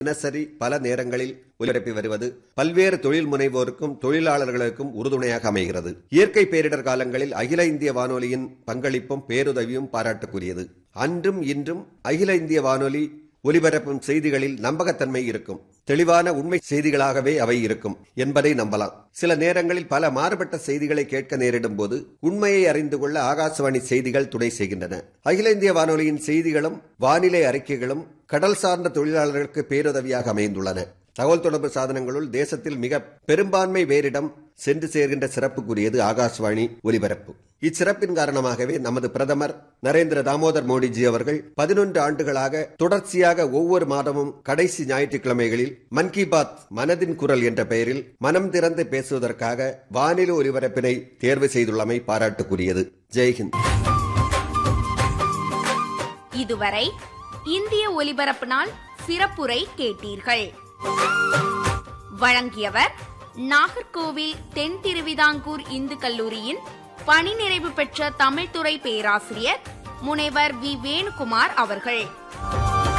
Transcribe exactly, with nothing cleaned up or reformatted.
தினசரி பல நேரங்களில் ஒலிபரப்பி வருவது பல்வேறு தொழில் முனைவோருக்கும் தொழிலாளர்களுக்கும் உறுதுணையாக அமைகிறது. இயற்கை பேரிடர் காலங்களில் அகில இந்திய வானொலியின் பங்களிப்பும் பேருதவியும் பாராட்டுக்குரியது. அன்றும் இன்றும் அகில இந்திய வானொலி ஒலிபரப்பும் செய்திகளில் நம்பகத்தன்மை இருக்கும். தெளிவான உண்மை செய்திகளாகவே அவை இருக்கும் என்பதை நம்பலாம். சில நேரங்களில் பல மாறுபட்ட செய்திகளை கேட்க நேரிடும் போது உண்மையை அறிந்து கொள்ள ஆகாசவாணி செய்திகள் துணை செய்கின்றன. அகில இந்திய வானொலியின் செய்திகளும் வானிலை அறிக்கைகளும் கடல் சார்ந்த தொழிலாளர்களுக்கு பேருதவியாக அமைந்துள்ளன. தகவல் தொடர்பு சாதனங்களுள் தேசத்தில் மிக பெரும்பான்மை பேரிடம் சென்று சேர்கின்ற சிறப்புக்குரியது ஆகாசவாணி ஒலிபரப்பு. இச்சிறப்பின் காரணமாகவே நமது பிரதமர் நரேந்திர தாமோதர் மோடிஜி அவர்கள் பதினொன்று ஆண்டுகளாக தொடர்ச்சியாக ஒவ்வொரு மாதமும் கடைசி ஞாயிற்றுக்கிழமைகளில் மன் கி பாத் மனதின் குரல் என்ற பெயரில் மனம் திறந்து பேசுவதற்காக வானிலை ஒலிபரப்பினை தேர்வு செய்துள்ளமை பாராட்டுக்குரியது. ஜெய்ஹிந்த். இதுவரை இந்திய ஒலிபரப்பு நாள் சிறப்புரை கேட்டீர்கள். வழங்கியவர் நாகர்கோவில் தென் திருவிதாங்கூர் இந்து கல்லூரியின் பணி நிறைவு பெற்ற தமிழ்துறை பேராசிரியர் முனைவர் வி வேணுகுமார் அவர்கள்.